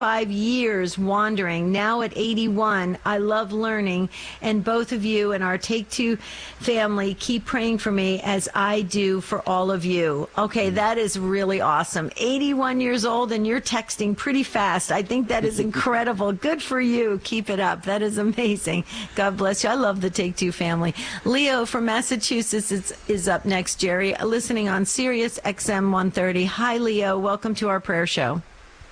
5 years wandering. Now at 81, I love learning, and both of you and our Take Two family keep praying for me as I do for all of you. Okay, that is really awesome. 81 years old, and you're texting pretty fast. I think that is incredible. Good for you. Keep it up. That is amazing. God bless you. I love the Take Two family. Leo from Massachusetts is up next, Jerry, listening on Sirius XM 130. Hi, Leo. Welcome to our prayer show.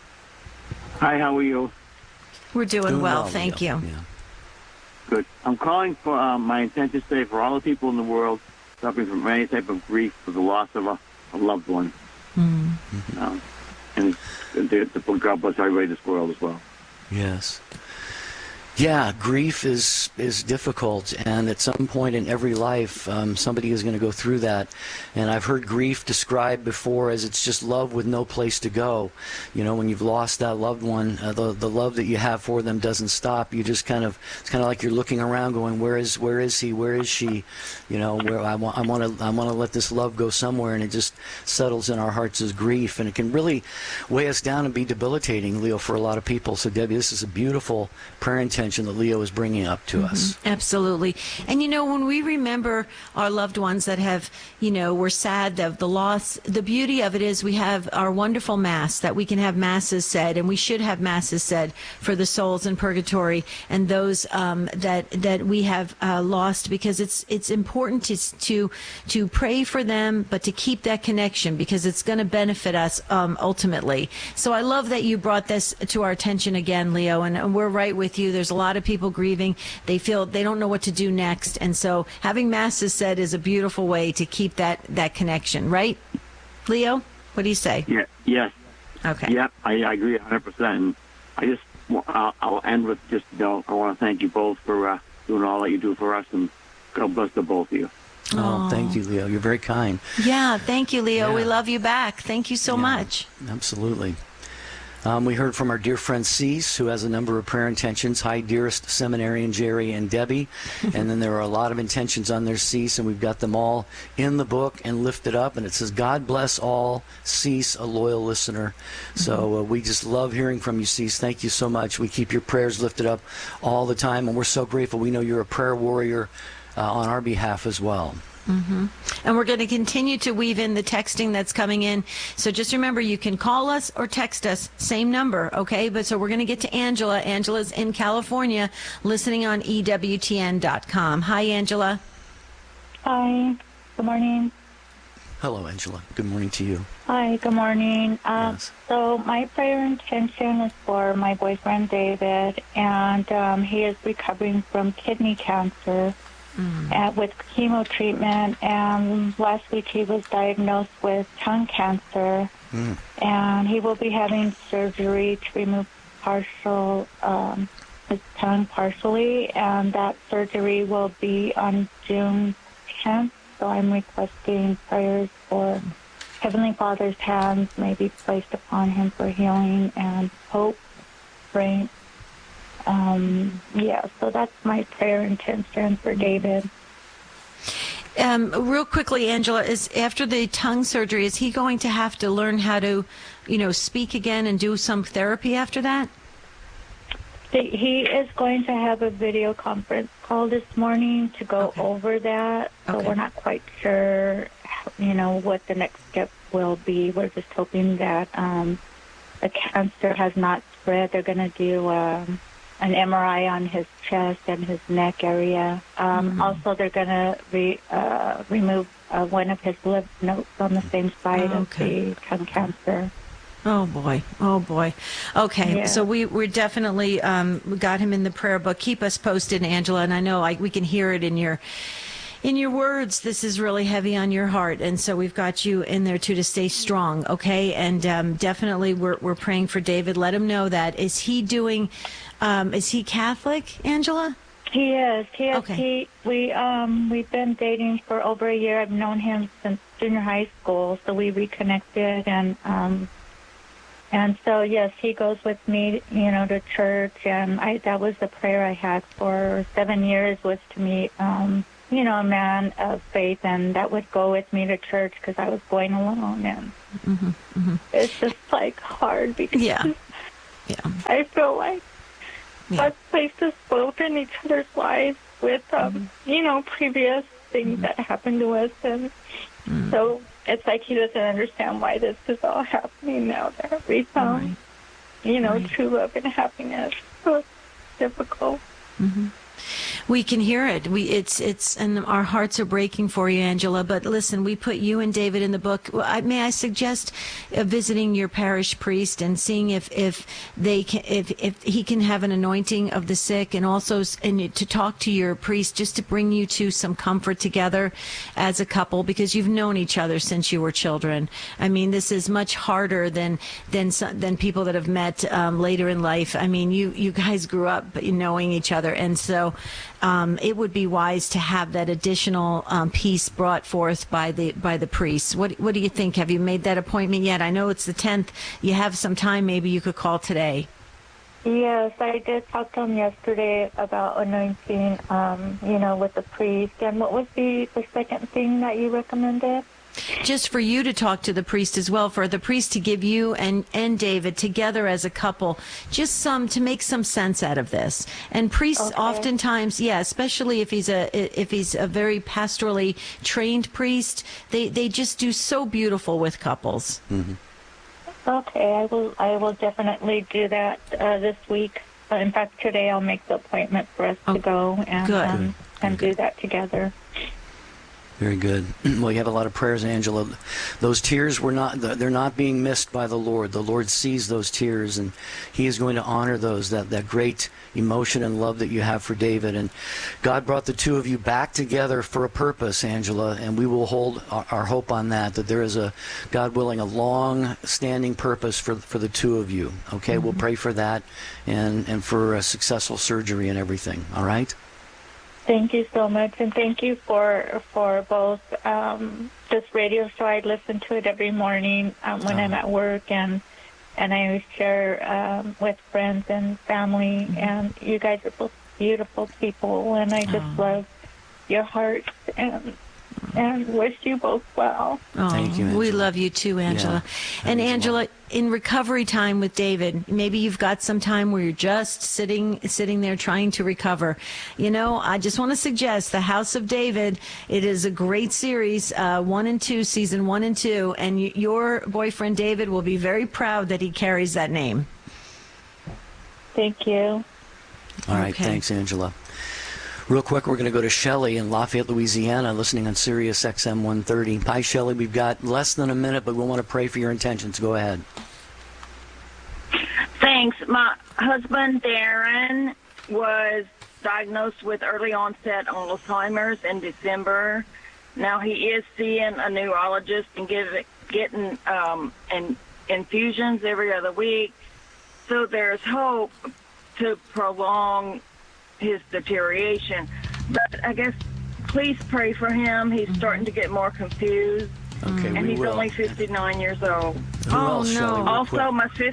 Hi, how are you? We're doing well, thank you. Yeah. Good. I'm calling for my intention today for all the people in the world suffering from any type of grief for the loss of a loved one. Mm-hmm. And God bless everybody in this world as well. Yes. Yeah, grief is difficult, and at some point in every life, somebody is going to go through that. And I've heard grief described before as it's just love with no place to go. You know, when you've lost that loved one, the love that you have for them doesn't stop. You just it's kind of like you're looking around, going, where is he? Where is she? You know, where I want to let this love go somewhere, and it just settles in our hearts as grief, and it can really weigh us down and be debilitating, Leo, for a lot of people. So, Debbie, this is a beautiful prayer intention that Leo is bringing up to us. Absolutely. And, you know, when we remember our loved ones that have, you know, we're sad of the loss, the beauty of it is we have our wonderful Mass, that we can have Masses said, and we should have Masses said for the souls in purgatory and those that we have lost, because it's important to pray for them, but to keep that connection, because it's going to benefit us ultimately. So I love that you brought this to our attention again, Leo, and we're right with you. There's a lot of people grieving. They feel they don't know what to do next. And so having Masses said is a beautiful way to keep that connection, right? Leo, what do you say? Yeah. Yes. Okay. Yeah, I agree 100%. And I'll end with just, I want to thank you both for doing all that you do for us, and God bless the both of you. Oh, thank you, Leo. You're very kind. Yeah, thank you, Leo. Yeah. We love you back. Thank you so much. Absolutely. We heard from our dear friend Cease, who has a number of prayer intentions. Hi, dearest seminarian Jerry and Debbie. And then there are a lot of intentions on there, Cease, and we've got them all in the book and lifted up. And it says, God bless all, Cease, a loyal listener. So we just love hearing from you, Cease. Thank you so much. We keep your prayers lifted up all the time, and we're so grateful. We know you're a prayer warrior on our behalf as well. And we're going to continue to weave in the texting that's coming in. So just remember, you can call us or text us, same number, okay? But so we're going to get to Angela. Angela's in California, listening on EWTN.com. Hi, Angela. Hi. Good morning. Hello, Angela. Good morning to you. Hi, good morning. Yes. So my prayer intention is for my boyfriend, David, and he is recovering from kidney cancer. With chemo treatment, and last week he was diagnosed with tongue cancer, and he will be having surgery to remove his tongue partially, and that surgery will be on June 10th, so I'm requesting prayers for Heavenly Father's hands may be placed upon him for healing and hope, strength. So that's my prayer intention for David. Real quickly, Angela, is after the tongue surgery, is he going to have to learn how to, speak again and do some therapy after that? He is going to have a video conference call this morning to go over that. So we're not quite sure, what the next step will be. We're just hoping that the cancer has not spread. They're going to do an MRI on his chest and his neck area. Also, they're going to remove one of his lymph nodes on the same side of the tongue cancer. Oh, boy. Okay, so we're definitely we got him in the prayer book. Keep us posted, Angela, and I know we can hear it in your words. This is really heavy on your heart, and so we've got you in there too to stay strong, okay? And definitely we're praying for David. Let him know that. Is he Catholic, Angela? He is. Okay. We've been dating for over a year. I've known him since junior high school, so we reconnected, and so yes, he goes with me, to church, and that was the prayer I had for 7 years, was to meet a man of faith, and that would go with me to church because I was going alone, and it's just hard because Yeah. I feel like Yeah. God's placed us both in each other's lives with, previous things that happened to us. And so it's like he doesn't understand why this is all happening now that we found, true love and happiness. So it's difficult. We can hear it. And our hearts are breaking for you, Angela. But listen, we put you and David in the book. May I suggest visiting your parish priest and seeing if he can have an anointing of the sick, and also to talk to your priest just to bring you to some comfort together as a couple, because you've known each other since you were children. I mean, this is much harder than people that have met later in life. I mean, you guys grew up knowing each other, and so. It would be wise to have that additional piece brought forth by the priest. What do you think? Have you made that appointment yet? I know it's the 10th. You have some time. Maybe you could call today. Yes, I did talk to him yesterday about anointing, with the priest. And what was the second thing that you recommended? Just for you to talk to the priest as well, for the priest to give you and David together as a couple, just to make some sense out of this. And priests oftentimes, especially if he's a very pastorally trained priest, they just do so beautiful with couples. Mm-hmm. Okay, I will definitely do that this week. In fact, today I'll make the appointment for us to go and do that together. Very good. Well, you have a lot of prayers, Angela. Those tears they're not being missed by the Lord. The Lord sees those tears, and he is going to honor those, that great emotion and love that you have for David. And God brought the two of you back together for a purpose, Angela, and we will hold our hope on that there is God willing, a long-standing purpose for the two of you. Okay, We'll pray for that and for a successful surgery and everything. All right? Thank you so much, and thank you for both this radio show. I listen to it every morning when I'm at work, and I share with friends and family. And you guys are both beautiful people, and I just love your hearts and wish you both well. Thank you, Angela. We love you too, Angela. Yeah, and Angela, in recovery time with David, maybe you've got some time where you're just sitting there trying to recover. I just want to suggest The House of David. It is a great series, season 1 and 2, and your boyfriend David will be very proud that he carries that name. Thank you. All right, thanks, Angela. Real quick, we're going to go to Shelley in Lafayette, Louisiana, listening on Sirius XM 130. Hi, Shelley. We've got less than a minute, but we want to pray for your intentions. Go ahead. Thanks. My husband, Darren, was diagnosed with early onset Alzheimer's in December. Now he is seeing a neurologist and getting infusions every other week. So there's hope to prolong his deterioration. But I guess please pray for him. He's starting to get more confused. Okay, and he's only 59 years old. Who else, no. Shelley, Also,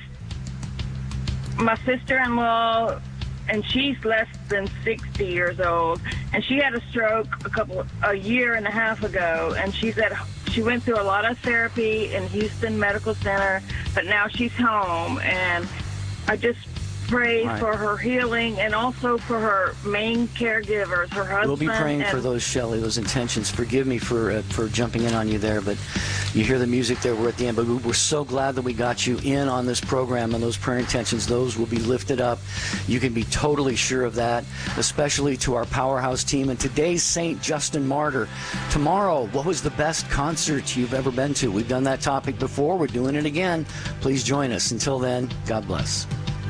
my sister-in-law, and she's less than 60 years old, and she had a stroke a year and a half ago, and she went through a lot of therapy in Houston Medical Center, but now she's home, and I just pray for her healing and also for her main caregivers, her husband. We'll be praying for those, Shelley, those intentions. Forgive me for jumping in on you there, but you hear the music there. We're at the end, but we're so glad that we got you in on this program, and those prayer intentions, those will be lifted up. You can be totally sure of that, especially to our Powerhouse team. And today's St. Justin Martyr. Tomorrow, what was the best concert you've ever been to? We've done that topic before. We're doing it again. Please join us. Until then, God bless.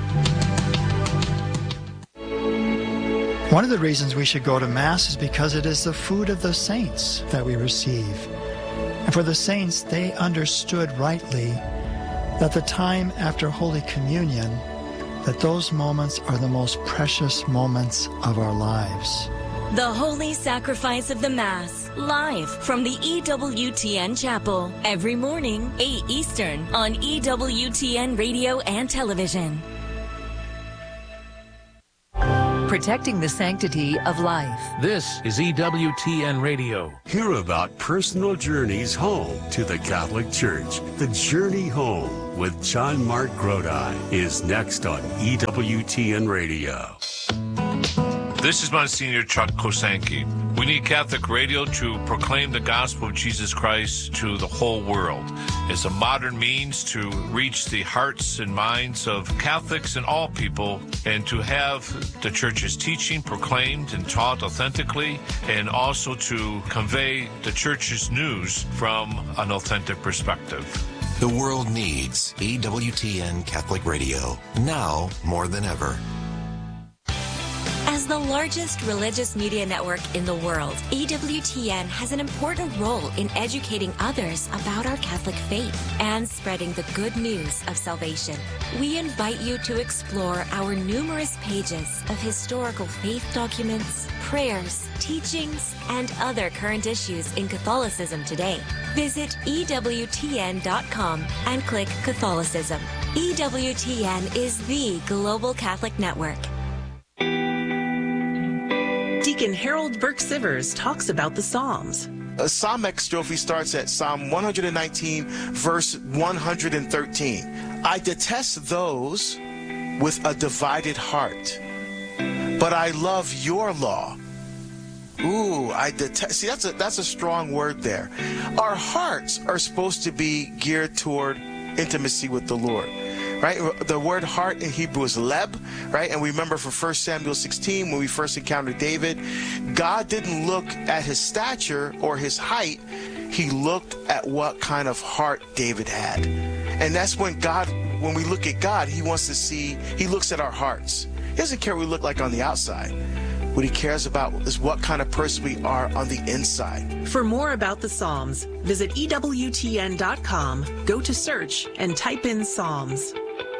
One of the reasons we should go to Mass is because it is the food of the saints that we receive. And for the saints, they understood rightly that the time after Holy Communion, that those moments are the most precious moments of our lives. The Holy Sacrifice of the Mass, live from the EWTN Chapel, every morning, 8 Eastern, on EWTN Radio and Television. Protecting the sanctity of life. This is EWTN Radio. Hear about personal journeys home to the Catholic Church. The Journey Home. with John Mark Grodi is next on EWTN Radio. This is Monsignor Chuck Kosanke. We need Catholic radio to proclaim the gospel of Jesus Christ to the whole world. It's a modern means to reach the hearts and minds of Catholics and all people, and to have the Church's teaching proclaimed and taught authentically, and also to convey the Church's news from an authentic perspective. The world needs EWTN Catholic Radio, now more than ever. As the largest religious media network in the world, EWTN has an important role in educating others about our Catholic faith and spreading the good news of salvation. We invite you to explore our numerous pages of historical faith documents, prayers, teachings, and other current issues in Catholicism today. Visit EWTN.com and click Catholicism. EWTN is the global Catholic network. Deacon Harold Burke-Sivers talks about the Psalms. A psalm extrophy starts at Psalm 119, verse 113. I detest those with a divided heart, but I love your law. Ooh, I detest. See, that's a strong word there. Our hearts are supposed to be geared toward intimacy with the Lord. Right? The word heart in Hebrew is leb, right? And we remember from 1 Samuel 16, when we first encountered David, God didn't look at his stature or his height. He looked at what kind of heart David had. And that's when we look at God, he wants to see, he looks at our hearts. He doesn't care what we look like on the outside. What he cares about is what kind of person we are on the inside. For more about the Psalms, visit EWTN.com, go to search, and type in Psalms.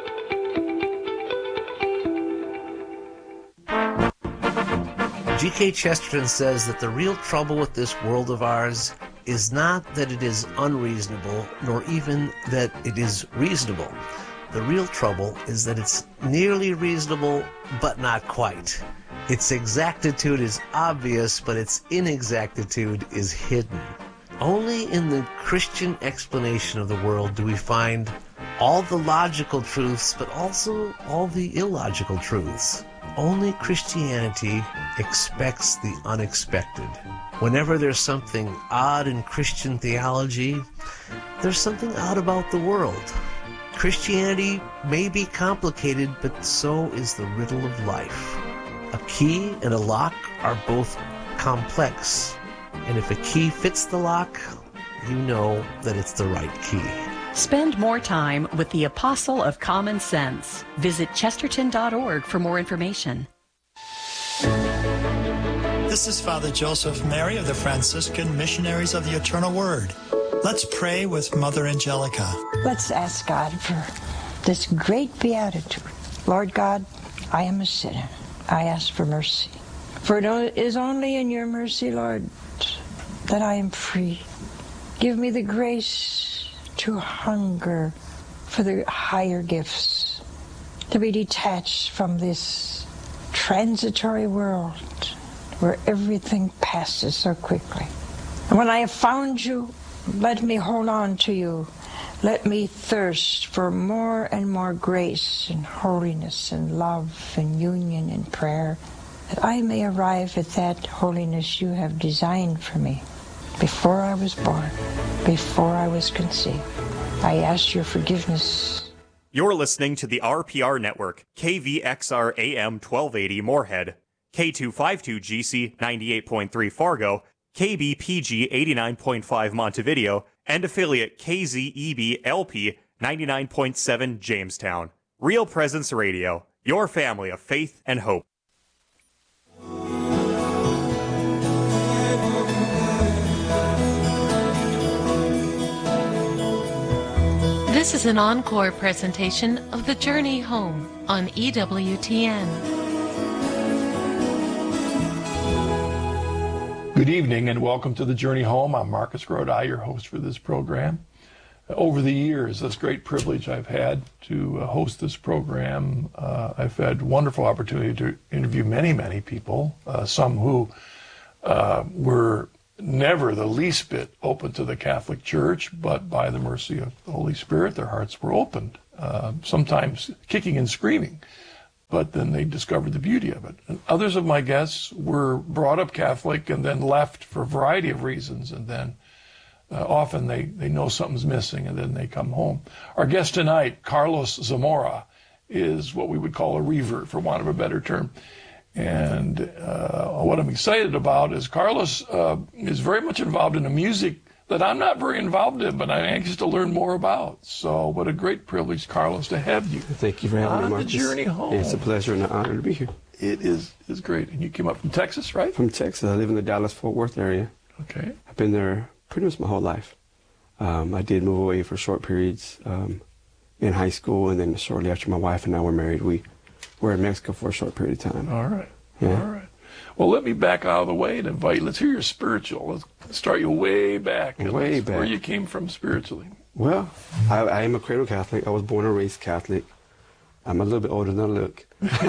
G.K. Chesterton says that the real trouble with this world of ours is not that it is unreasonable, nor even that it is reasonable. The real trouble is that it's nearly reasonable, but not quite. Its exactitude is obvious, but its inexactitude is hidden. Only in the Christian explanation of the world do we find all the logical truths, but also all the illogical truths. Only Christianity expects the unexpected. Whenever there's something odd in Christian theology, there's something odd about the world. Christianity may be complicated, but so is the riddle of life. A key and a lock are both complex, and if a key fits the lock, you know that it's the right key. Spend more time with the Apostle of Common Sense. Visit Chesterton.org for more information. This is Father Joseph Mary of the Franciscan Missionaries of the Eternal Word. Let's pray with Mother Angelica. Let's ask God for this great beatitude. Lord God, I am a sinner. I ask for mercy. For it is only in your mercy, Lord, that I am free. Give me the grace to hunger for the higher gifts, to be detached from this transitory world where everything passes so quickly. And when I have found you, let me hold on to you. Let me thirst for more and more grace and holiness and love and union and prayer, that I may arrive at that holiness you have designed for me. Before I was born, before I was conceived, I ask your forgiveness. You're listening to the RPR Network, KVXR AM 1280 Moorhead, K252GC 98.3 Fargo, KBPG 89.5 Montevideo, and affiliate KZEB LP 99.7 Jamestown. Real Presence Radio, your family of faith and hope. This is an encore presentation of The Journey Home on EWTN. Good evening and welcome to The Journey Home. I'm Marcus Grodi, your host for this program. Over the years, this great privilege I've had to host this program. I've had wonderful opportunity to interview many, many people, some who were never the least bit open to the Catholic Church, but by the mercy of the Holy Spirit, their hearts were opened, sometimes kicking and screaming. But then they discovered the beauty of it. And others of my guests were brought up Catholic and then left for a variety of reasons, and then often they know something's missing, and then they come home. Our guest tonight, Carlos Zamora, is what we would call a revert, for want of a better term. And what I'm excited about is Carlos is very much involved in the music that I'm not very involved in, but I'm anxious to learn more about. So what a great privilege, Carlos, to have you. Thank you for having me, Marcus. On the journey home. It's a pleasure and an honor to be here. It is great. And you came up from Texas, right? From Texas. I live in the Dallas-Fort Worth area. Okay. I've been there pretty much my whole life. I did move away for short periods in high school, and then shortly after my wife and I were married, we were in Mexico for a short period of time. All right. Yeah. All right. Well, let me back out of the way and let's hear your spiritual. Let's start you way back. Way back. Where you came from spiritually. Well, I am a cradle Catholic. I was born and raised Catholic. I'm a little bit older than I look.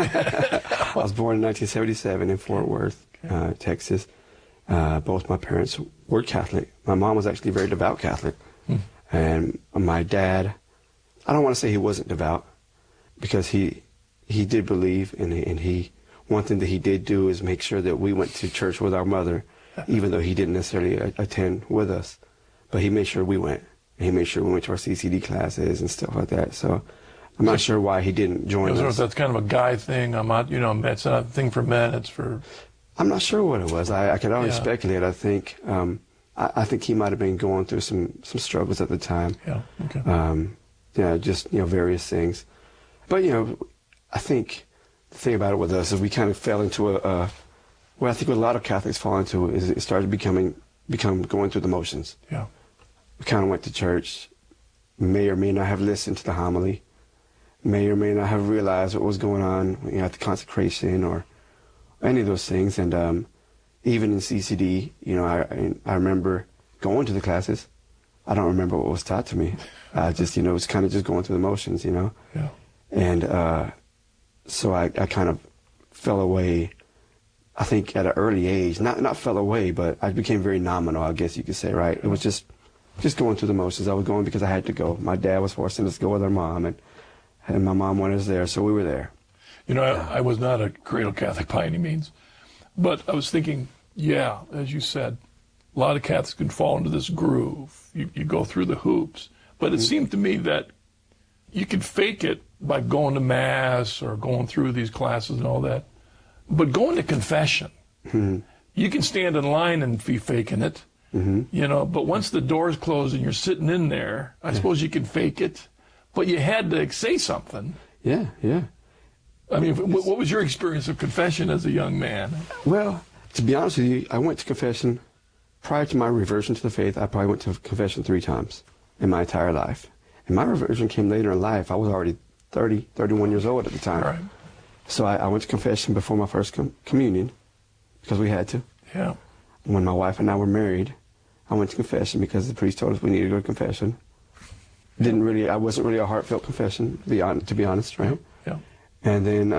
I was born in 1977 in Fort Worth, Texas. Both my parents were Catholic. My mom was actually very devout Catholic. And my dad, I don't want to say he wasn't devout, because he did believe, and he one thing that he did do is make sure that we went to church with our mother, even though he didn't necessarily attend with us. But he made sure we went. He made sure we went to our CCD classes and stuff like that. So I'm not sure why he didn't join us. That's kind of a guy thing. I'm not, it's not a thing for men. It's for... I'm not sure what it was. I could only speculate. I think I think he might have been going through some struggles at the time. Yeah. Okay. Just various things. But I think the thing about it with us is we kind of fell into I think what a lot of Catholics fall into is it started become going through the motions. Yeah. We kind of went to church, may or may not have listened to the homily, may or may not have realized what was going on at the consecration or any of those things. And even in CCD, I remember going to the classes. I don't remember what was taught to me. Just, it was kind of just going through the motions, Yeah. And so I kind of fell away, I think, at an early age. Not fell away, but I became very nominal, I guess you could say, right? It was just going through the motions. I was going because I had to go. My dad was forcing us to go with our mom, and my mom wanted us there, so we were there. I was not a cradle Catholic by any means, but I was thinking, as you said, a lot of Catholics can fall into this groove. You go through the hoops, but it seemed to me that you could fake it by going to Mass or going through these classes and all that. But going to confession, you can stand in line and be faking it, but once the doors close and you're sitting in there, I suppose you can fake it, but you had to say something. Yeah. I mean, what was your experience of confession as a young man? Well, to be honest with you, I went to confession prior to my reversion to the faith. I probably went to confession 3 times in my entire life. And my reversion came later in life. I was already 31 years old at the time. Right. So I went to confession before my first communion because we had to. Yeah. When my wife and I were married, I went to confession because the priest told us we needed to go to confession. I wasn't really a heartfelt confession, to be honest, right? Yeah. And then,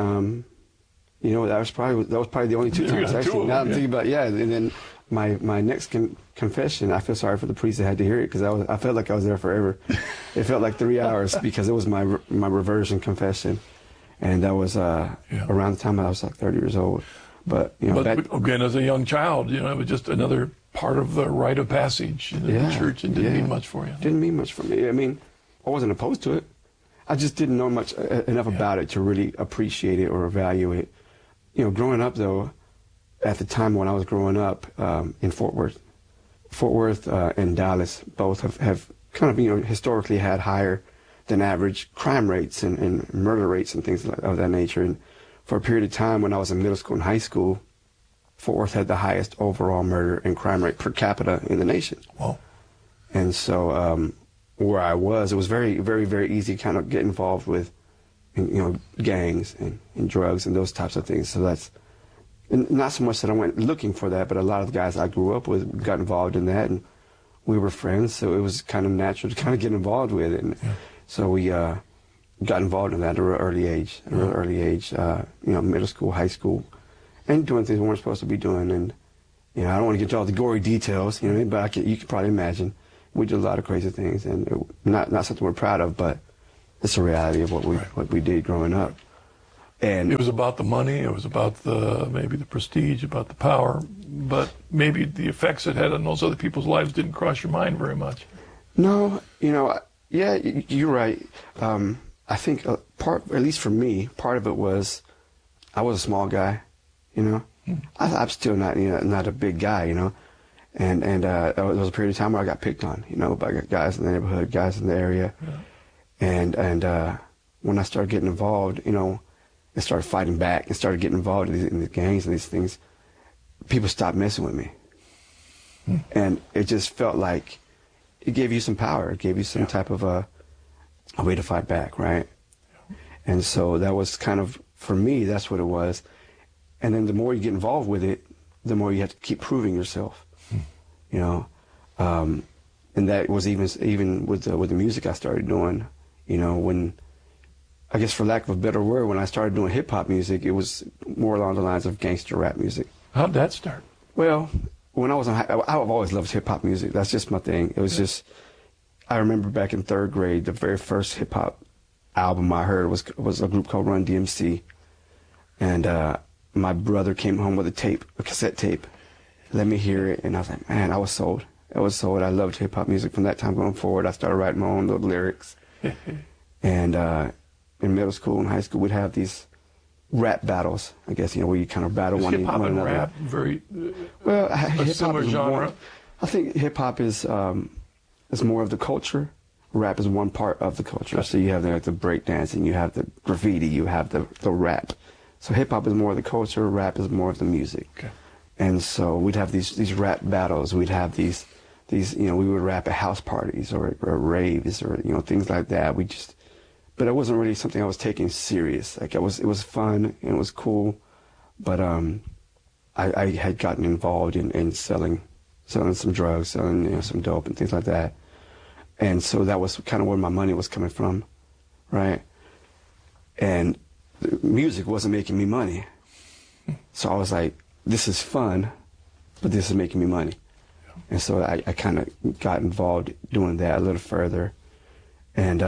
that was probably the only 2 times. Actually, now I'm thinking about and then my next confession, I feel sorry for the priest that had to hear it because I felt like I was there forever. It felt like 3 hours because it was my reversion confession, and that was around the time I was like 30 years old. But again, as a young child, it was just another part of the rite of passage in the church. It didn't mean much for you. Didn't mean much for me. I mean, I wasn't opposed to it. I just didn't know enough about it to really appreciate it or evaluate. Growing up though, at the time when I was growing up in Fort Worth and Dallas both have kind of historically had higher than average crime rates and murder rates and things of that nature. And for a period of time when I was in middle school and high school, Fort Worth had the highest overall murder and crime rate per capita in the nation. Wow. And so where I was, it was very, very, very easy to kind of get involved with, gangs and drugs and those types of things. So that's not so much that I went looking for that, but a lot of the guys I grew up with got involved in that, and we were friends, so it was kind of natural to kind of get involved with it. And so we got involved in that at a real early age, middle school, high school, and doing things we weren't supposed to be doing. You know, I don't want to get into all the gory details, you know, but you can probably imagine we did a lot of crazy things, and not something we're proud of, but it's a reality of what we did growing up. And it was about the money, it was about maybe the prestige, about the power, but maybe the effects it had on those other people's lives didn't cross your mind very much. No, you know, yeah, you're right. I think at least for me, part of it was I was a small guy, you know. I'm still not a big guy, you know. And there was a period of time where I got picked on, you know, by guys in the neighborhood, guys in the area. Yeah. And when I started getting involved, you know, and started fighting back and started getting involved in these gangs and these things, people stopped messing with me. And it just felt like it gave you some power. It gave you some type of a way to fight back, right? And so that was kind of, for me, that's what it was. And then the more you get involved with it, the more you have to keep proving yourself, you know. And that was even with the music I started doing, you know, when, I guess for lack of a better word, when I started doing hip-hop music, it was more along the lines of gangster rap music. How'd that start? Well, when I was I've always loved hip-hop music. That's just my thing. It was just, I remember back in 3rd grade, the very first hip-hop album I heard was a group called Run DMC. And my brother came home with a cassette tape, let me hear it, and I was like, man, I was sold. I was sold. I loved hip-hop music from that time going forward. I started writing my own little lyrics. And in middle school and high school, we'd have these rap battles, I guess, you know, where you kind of battle one another. Hip-hop and rap very well, a similar genre? I think hip-hop is more of the culture. Rap is one part of the culture. So you have the breakdancing, you have the graffiti, you have the rap. So hip-hop is more of the culture, rap is more of the music. Okay. And so we'd have these rap battles. We'd have these, you know, we would rap at house parties or raves or, you know, things like that. But it wasn't really something I was taking serious. Like it was fun and it was cool, but I had gotten involved in selling some drugs, selling, you know, some dope and things like that. And so that was kind of where my money was coming from, right? And the music wasn't making me money. So I was like, this is fun, but this is making me money. And so I kind of got involved doing that a little further. And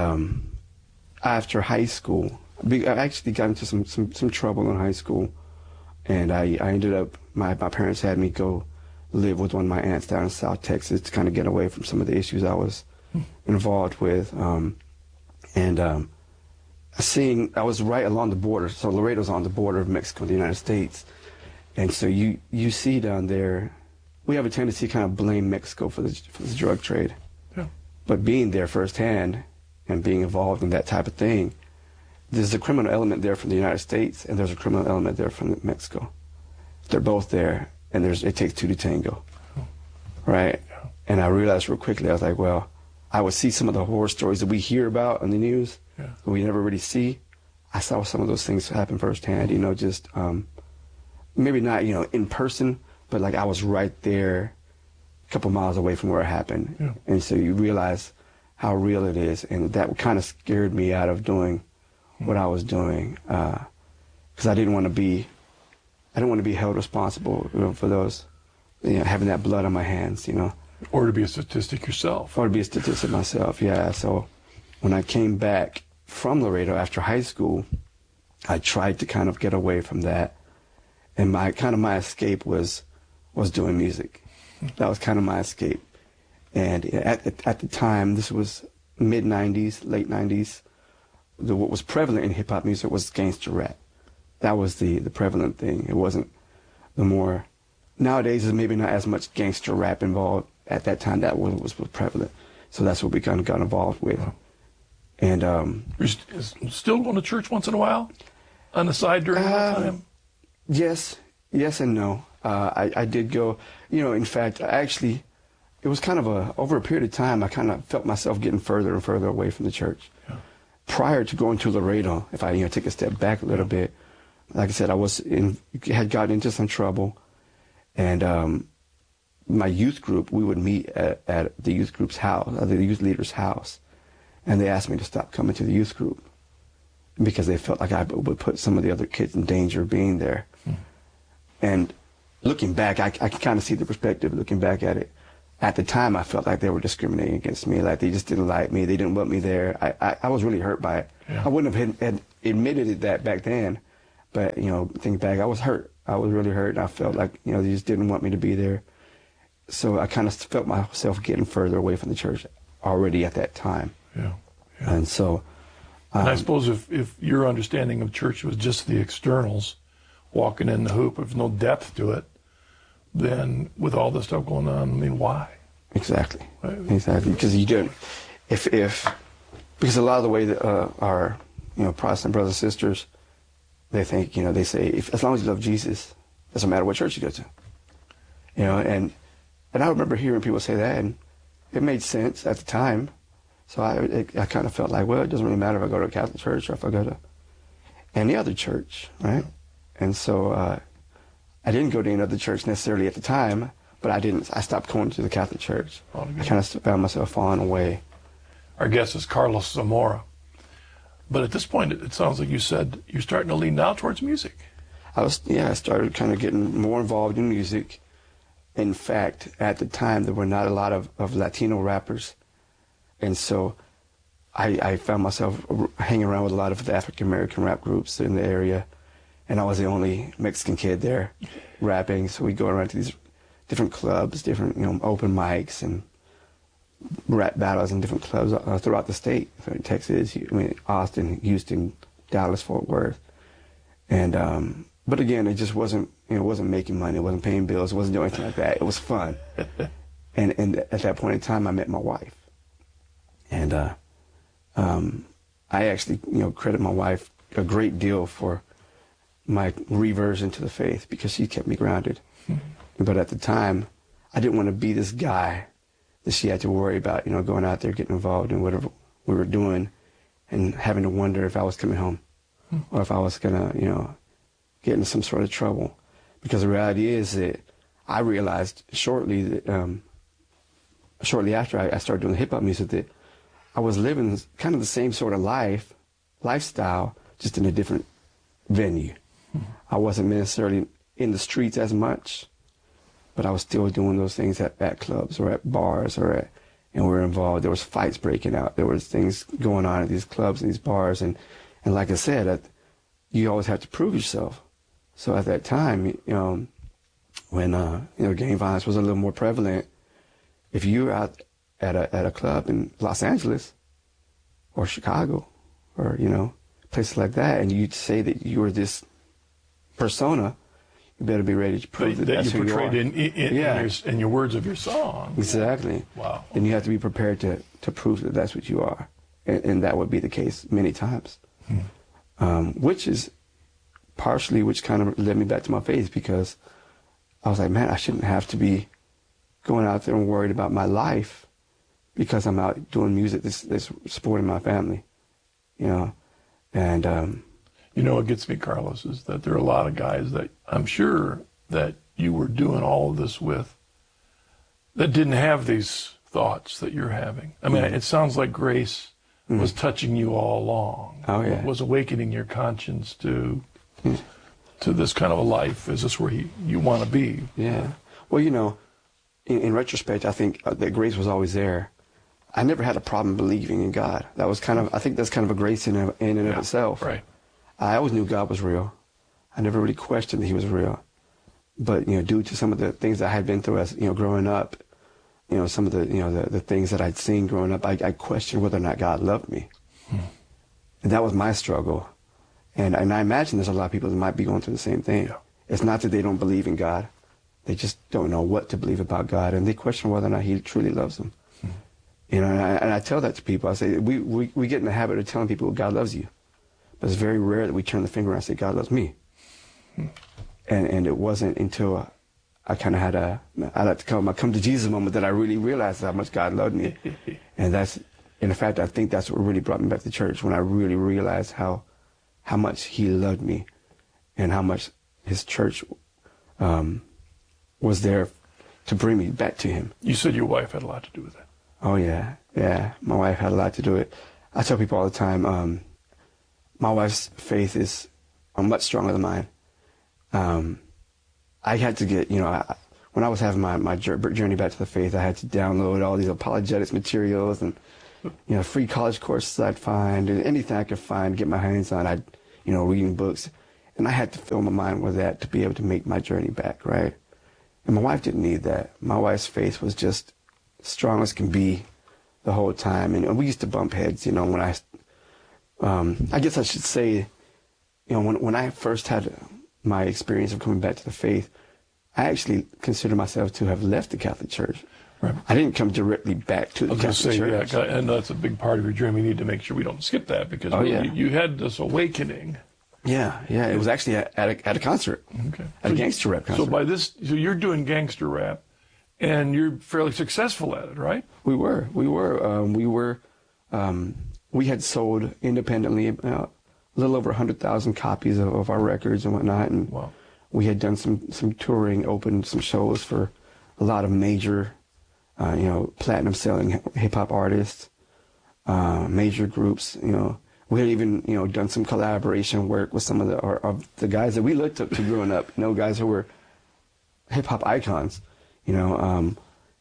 after high school, I actually got into some trouble in high school. And I ended up, my parents had me go live with one of my aunts down in South Texas to kind of get away from some of the issues I was involved with. I was right along the border. So Laredo's on the border of Mexico and the United States. And so you see down there, we have a tendency to kind of blame Mexico for the drug trade. Yeah. But being there firsthand and being involved in that type of thing, there's a criminal element there from the United States and there's a criminal element there from Mexico. They're both there, and it takes two to tango, right? Yeah. And I realized real quickly, I was like, well, I would see some of the horror stories that we hear about on the news, that we never really see. I saw some of those things happen firsthand, you know, just maybe not, you know, in person, but like I was right there a couple miles away from where it happened. Yeah. And so you realize how real it is, and that kind of scared me out of doing what I was doing, because I didn't want to be held responsible, you know, for those, you know, having that blood on my hands, you know. Or to be a statistic yourself. Or to be a statistic myself, yeah. So when I came back from Laredo after high school, I tried to kind of get away from that, and my escape was doing music. That was kind of my escape. And at the time, this was mid-'90s, late 90s, what was prevalent in hip-hop music was gangster rap. That was the prevalent thing. It wasn't the more... Nowadays, there's maybe not as much gangster rap involved. At that time, that was prevalent. So that's what we kind of got involved with. And you're still going to church once in a while? On the side during that time? Yes and no. I did go, you know, in fact, it was kind of over a period of time, I kind of felt myself getting further and further away from the church. Yeah. Prior to going to Laredo, if I, you know, take a step back a little bit, like I said, had gotten into some trouble, and my youth group, we would meet at the youth group's house, the youth leader's house, and they asked me to stop coming to the youth group because they felt like I would put some of the other kids in danger of being there. And looking back, I can kind of see the perspective looking back at it. At the time, I felt like they were discriminating against me, like they just didn't like me, they didn't want me there. I was really hurt by it. Yeah. I wouldn't have had admitted it that back then, but, you know, think back, I was hurt. I was really hurt, and I felt like, you know, they just didn't want me to be there. So I kind of felt myself getting further away from the church already at that time. Yeah. And so... and I suppose if your understanding of church was just the externals, walking in the hoop, with no depth to it, then with all this stuff going on, I mean, why? Exactly. Exactly. Because you don't, because a lot of the way that our, you know, Protestant brothers and sisters, they think, you know, they say, as long as you love Jesus, it doesn't matter what church you go to. You know, and I remember hearing people say that, and it made sense at the time. So I kind of felt like, well, it doesn't really matter if I go to a Catholic church or if I go to any other church, right? And so I didn't go to any other church necessarily at the time, but I stopped going to the Catholic church. I kind of found myself falling away. Our guest is Carlos Zamora. But at this point, it sounds like you said you're starting to lean now towards music. I started kind of getting more involved in music. In fact, at the time, there were not a lot of Latino rappers. And so I found myself hanging around with a lot of the African-American rap groups in the area. And I was the only Mexican kid there rapping. So we'd go around to these different clubs, different, you know, open mics and rap battles in different clubs throughout the state. Texas, Austin, Houston, Dallas, Fort Worth. And, but again, it just wasn't, you know, it wasn't making money. It wasn't paying bills. It wasn't doing anything like that. It was fun. And at that point in time, I met my wife. And I actually, you know, credit my wife a great deal for my reversion to the faith because she kept me grounded. Mm-hmm. But at the time, I didn't want to be this guy that she had to worry about, you know, going out there, getting involved in whatever we were doing and having to wonder if I was coming home or if I was going to, you know, get into some sort of trouble. Because the reality is that I realized shortly that, shortly after I started doing hip-hop music, that I was living kind of the same sort of lifestyle, just in a different venue. I wasn't necessarily in the streets as much, but I was still doing those things at clubs or at bars and we were involved. There was fights breaking out. There was things going on at these clubs and these bars. And like I said, you always have to prove yourself. So at that time, you know, when, you know, gang violence was a little more prevalent, if you were out at a club in Los Angeles or Chicago or, you know, places like that, and you'd say that you were this persona, you better be ready to prove that that's who you are. in your words of your song. Exactly. Wow. Then you have to be prepared to prove that that's what you are. And that would be the case many times. Which kind of led me back to my faith, because I was like, man, I shouldn't have to be going out there and worried about my life because I'm out doing music that's supporting my family, you know. And you know what gets me, Carlos, is that there are a lot of guys that I'm sure that you were doing all of this with that didn't have these thoughts that you're having. I mean, it sounds like grace was touching you all along. Oh, yeah. Was awakening your conscience to this kind of a life. Is this where you want to be? Yeah. Well, you know, in retrospect, I think that grace was always there. I never had a problem believing in God. That was I think that's kind of a grace in and of itself. Right. I always knew God was real. I never really questioned that he was real. But, you know, due to some of the things I had been through as, you know, growing up, you know, some of the, you know, the things that I'd seen growing up, I questioned whether or not God loved me. And that was my struggle. And I imagine there's a lot of people that might be going through the same thing. Yeah. It's not that they don't believe in God. They just don't know what to believe about God, and they question whether or not he truly loves them. You know, and I tell that to people. I say, we get in the habit of telling people God loves you. But it's very rare that we turn the finger around and say, God loves me. And it wasn't until I kind of had I like to call my come to Jesus moment that I really realized how much God loved me. And in fact, I think that's what really brought me back to church, when I really realized how much he loved me and how much his church was there to bring me back to him. You said your wife had a lot to do with that. Oh, yeah. Yeah, my wife had a lot to do with it. I tell people all the time, my wife's faith is much stronger than mine. I had to get, when I was having my journey back to the faith, I had to download all these apologetics materials and, free college courses I'd find, and anything I could find, get my hands on. I'd, reading books. And I had to fill my mind with that to be able to make my journey back, right? And my wife didn't need that. My wife's faith was just strong as can be the whole time. And we used to bump heads, when I guess I should say, when I first had my experience of coming back to the faith, I actually consider myself to have left the Catholic Church. Right. I didn't come directly back to the Catholic Church. Yeah, and that's a big part of your journey. We need to make sure we don't skip that because you had this awakening. Yeah. It was actually at a concert, at a gangster rap concert. So you're doing gangster rap, and you're fairly successful at it, right? We were. We had sold independently a little over 100,000 copies of our records and whatnot, and we had done some touring, opened some shows for a lot of major, platinum selling hip hop artists, major groups. We had even done some collaboration work with some of the guys that we looked up to growing up. Guys who were hip hop icons. But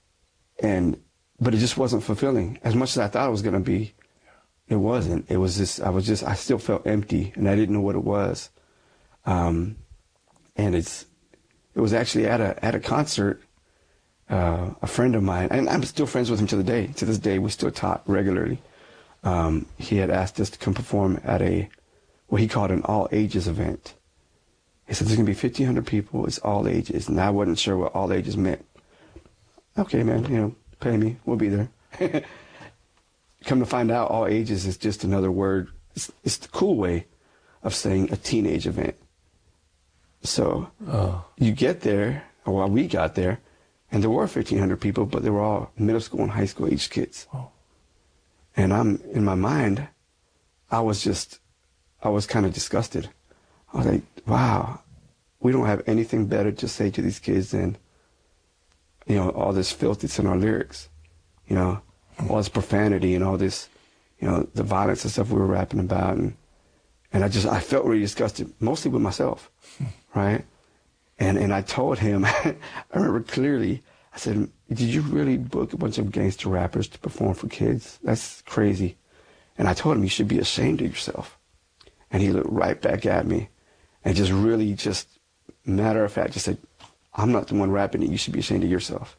it just wasn't fulfilling as much as I thought it was going to be. It wasn't. It was just, I still felt empty, and I didn't know what it was. And it was actually at a concert, a friend of mine, and I'm still friends with him to this day, we still talk regularly. He had asked us to come perform at what he called an all ages event. He said, there's going to be 1,500 people, it's all ages. And I wasn't sure what all ages meant. Okay, man, pay me, we'll be there. Come to find out, all ages is just another word. It's the cool way of saying a teenage event. So you get there, or we got there, and there were 1,500 people, but they were all middle school and high school age kids. Oh. And in my mind, I was kind of disgusted. I was like, wow, we don't have anything better to say to these kids than, all this filth that's in our lyrics, all this profanity and all this, the violence and stuff we were rapping about. And I felt really disgusted, mostly with myself, right? And I told him, I remember clearly, I said, did you really book a bunch of gangster rappers to perform for kids? That's crazy. And I told him, you should be ashamed of yourself. And he looked right back at me and just really matter of fact, just said, I'm not the one rapping it. You should be ashamed of yourself.